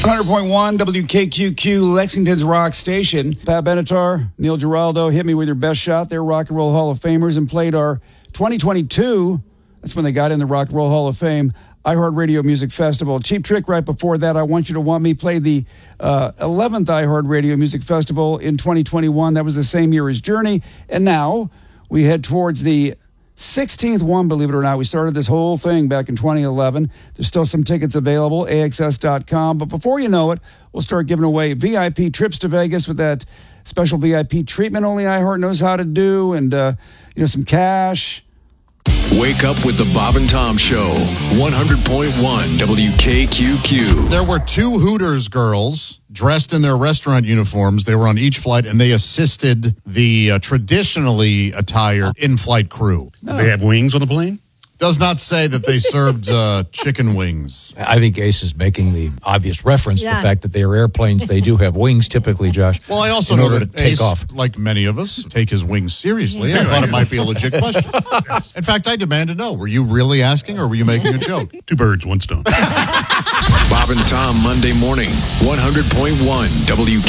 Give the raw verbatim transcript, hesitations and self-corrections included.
one hundred point one W K Q Q, Lexington's rock station. Pat Benatar, Neil Giraldo, hit me with your best shot. They're Rock and Roll Hall of Famers and played our twenty twenty-two, that's when they got in the Rock and Roll Hall of Fame, iHeartRadio Music Festival. Cheap Trick right before that, I Want You to Want Me, played the uh, eleventh iHeartRadio Music Festival in twenty twenty-one. That was the same year as Journey. And now we head towards the sixteenth one, believe it or not. We started this whole thing back in twenty eleven. There's still some tickets available, A X S dot com. But before you know it, we'll start giving away V I P trips to Vegas with that special V I P treatment only iHeart knows how to do, and uh, you know, some cash. Wake up with the Bob and Tom Show, one hundred point one W K Q Q. There were two Hooters girls dressed in their restaurant uniforms. They were on each flight, and they assisted the uh, traditionally attired in-flight crew. No. They have wings on the plane? Does not say that they served uh, chicken wings. I think Ace is making the obvious reference Yeah. to the fact that they are airplanes. They do have wings typically, Josh. Well, I also in know order that to take Ace, off. like many of us, take his wings seriously. I thought it might be a legit question. In fact, I demand to know, were you really asking or were you making a joke? Two birds, one stone. Bob and Tom Monday morning, one hundred point one W